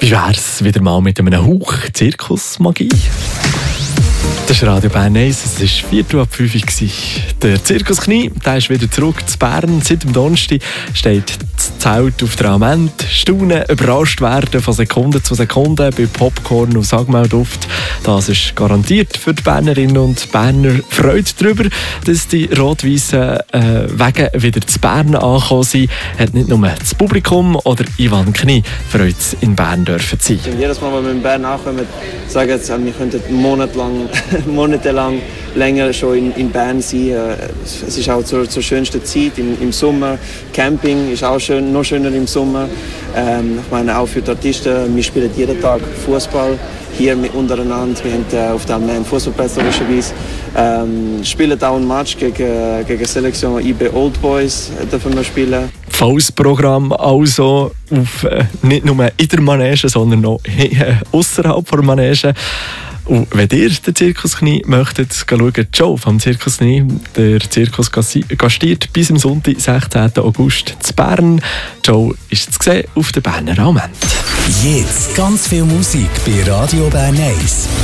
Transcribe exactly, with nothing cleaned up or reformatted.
Wie wär's wieder mal mit einem Hauch Zirkusmagie? Das ist Radio Bern eins, es war Viertel ab fünf Uhr. Der Zirkus Knie, der ist wieder zurück zu Bern. Seit dem Donnerstag steht das Zelt auf der Amend. Staunen, überrascht werden von Sekunde zu Sekunde bei Popcorn und Sagmehlduft. Das ist garantiert für die Bernerinnen und Berner. Freude darüber, dass die rot-weißen äh, Wege wieder zu Bern angekommen sind. Hat nicht nur das Publikum oder Ivan Knie Freude in Bern dürfen sein. Jedes Mal, wenn wir in Bern ankommen, sagen jetzt, wir könnten monatelang monatelang länger schon in, in Bern sein. Es ist auch zur, zur schönsten Zeit im, im Sommer. Camping ist auch schön, noch schöner im Sommer. Ähm, ich meine, auch für die Artisten, wir spielen jeden Tag Fußball hier mit untereinander. Wir haben äh, auf dem einen Fußballplatz logischerweise. Ähm, spielen auch ein Match gegen, gegen Selektion I B Old Boys, dürfen wir spielen. Volles Programm also auf, äh, nicht nur in der Manege, sondern noch äh, außerhalb der Manege. Und wenn ihr den Zirkus Knie möchtet, schauen, die Show vom Zirkus Knie. Der Zirkus gastiert bis am Sonntag, sechzehnten August zu Bern. Die Show ist zu sehen auf der Berner Amend. Jetzt ganz viel Musik bei Radio Bern eins.